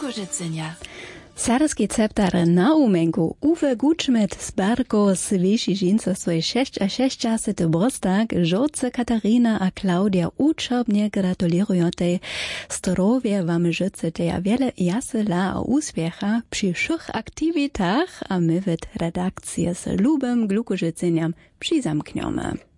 Glukożycenia. Sarski ceptar na umenku Uwe Gutschmidt z Barko z Wysiżinca swój 66. brostak, żoce Katarina a Klaudia uczobnie gratulują tej zdrowie wam życzę tej wiele jasela a uspiecha przy wszech aktywitach, a my w redakcji z lubem glukożyceniem przyzamkniemy.